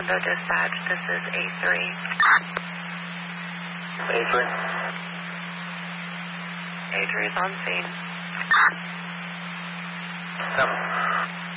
Orlando Dispatch, this is A3. A3. A3 is on scene. 7.